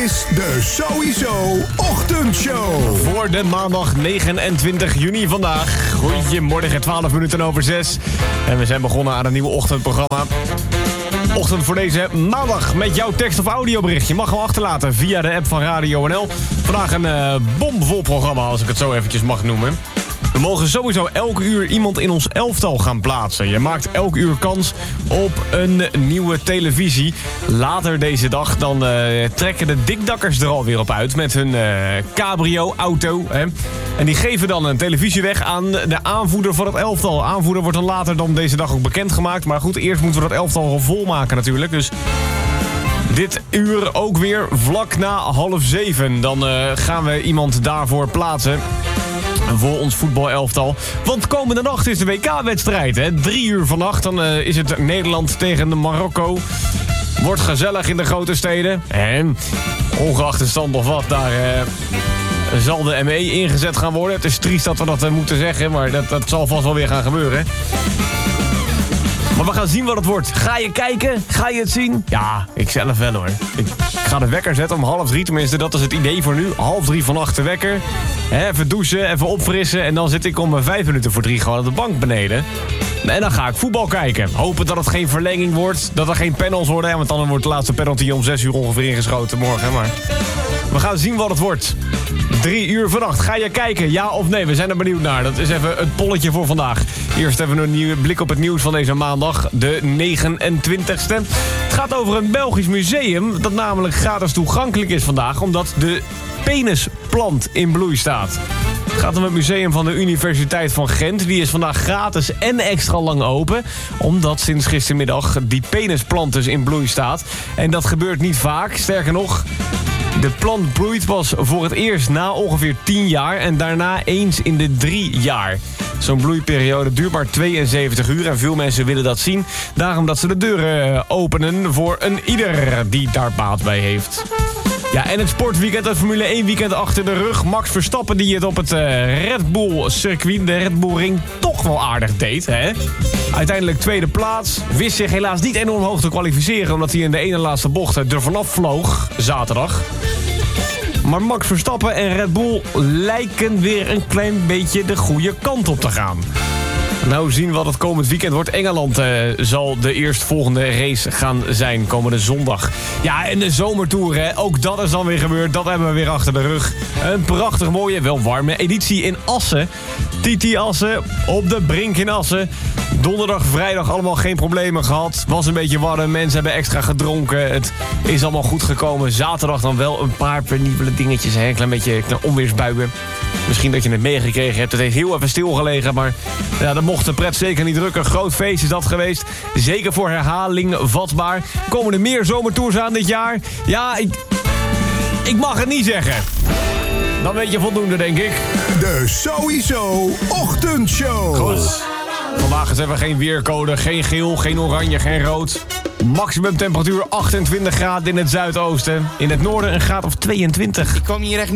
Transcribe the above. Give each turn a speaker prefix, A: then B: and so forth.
A: is de Sowieso Ochtendshow.
B: Voor de maandag 29 juni vandaag. Goedemorgen, 12 minuten over 6. En we zijn begonnen aan een nieuw ochtendprogramma. Ochtend voor deze maandag met jouw tekst- of audiobericht. Je mag hem achterlaten via de app van Radio NL. Vandaag een bomvol programma, als ik het zo eventjes mag noemen. We mogen sowieso elke uur iemand in ons elftal gaan plaatsen. Je maakt elke uur kans op een nieuwe televisie. Later deze dag dan trekken de dikdakkers er alweer op uit met hun cabrio-auto. Hè? En die geven dan een televisie weg aan de aanvoerder van het elftal. Aanvoerder wordt dan later dan deze dag ook bekendgemaakt. Maar goed, eerst moeten we dat elftal volmaken natuurlijk. Dus dit uur ook weer vlak na 6:30. Dan gaan we iemand daarvoor plaatsen voor ons voetbalelftal. Want komende nacht is de WK-wedstrijd. 3 uur vannacht, dan is het Nederland tegen Marokko. Wordt gezellig in de grote steden. En ongeacht de stand of wat, daar zal de ME ingezet gaan worden. Het is triest dat we dat moeten zeggen, maar dat zal vast wel weer gaan gebeuren. Maar we gaan zien wat het wordt. Ga je kijken? Ga je het zien? Ja, ik zelf wel hoor. Ik ga de wekker zetten om 2:30. Tenminste, dat is het idee voor nu. 2:30 vannacht de wekker. Even douchen, even opfrissen. En dan zit ik om 5 minuten voor 3 gewoon op de bank beneden. En dan ga ik voetbal kijken. Hopen dat het geen verlenging wordt. Dat er geen panels worden. Want dan wordt de laatste penalty om 6 uur ongeveer ingeschoten morgen. Maar we gaan zien wat het wordt. 3 uur vannacht. Ga je kijken? Ja of nee? We zijn er benieuwd naar. Dat is even het polletje voor vandaag. Eerst even een nieuwe blik op het nieuws van deze maandag. De 29ste. Het gaat over een Belgisch museum. Dat namelijk gratis toegankelijk is vandaag. Omdat de penisplant in bloei staat. Het gaat om het museum van de Universiteit van Gent. Die is vandaag gratis en extra lang open. Omdat sinds gistermiddag die penisplant dus in bloei staat. En dat gebeurt niet vaak. Sterker nog, de plant bloeit pas voor het eerst na ongeveer 10 jaar. En daarna eens in de 3 jaar. Zo'n bloeiperiode duurt maar 72 uur en veel mensen willen dat zien. Daarom dat ze de deuren openen voor een ieder die daar baat bij heeft. Ja, en het sportweekend, het Formule 1 weekend achter de rug. Max Verstappen die het op het Red Bull circuit, de Red Bull Ring, toch wel aardig deed. Hè? Uiteindelijk tweede plaats. Wist zich helaas niet enorm hoog te kwalificeren, omdat hij in de ene laatste bocht er vanaf vloog, zaterdag. Maar Max Verstappen en Red Bull lijken weer een klein beetje de goede kant op te gaan. Nou zien we wat het komend weekend wordt. Engeland zal de eerstvolgende race gaan zijn komende zondag. Ja, en de zomertour, hè. Ook dat is dan weer gebeurd. Dat hebben we weer achter de rug. Een prachtig mooie, wel warme editie in Assen. TT Assen, op de Brink in Assen. Donderdag, vrijdag allemaal geen problemen gehad. Was een beetje warm, mensen hebben extra gedronken. Het is allemaal goed gekomen. Zaterdag dan wel een paar penibele dingetjes. Hè. Een klein beetje onweersbuien. Misschien dat je het meegekregen hebt. Het heeft heel even stilgelegen, maar ja, dat mocht de pret zeker niet drukken. Groot feest is dat geweest. Zeker voor herhaling vatbaar. Komen er meer zomertours aan dit jaar? Ja, ik mag het niet zeggen. Dan weet je voldoende, denk ik.
A: De Sowieso Ochtendshow.
B: Goed. Vandaag is even geen weercode, geen geel, geen oranje, geen rood. Maximum temperatuur 28 graden in het zuidoosten. In het noorden een graad of 22.
C: Ik kwam hier echt niet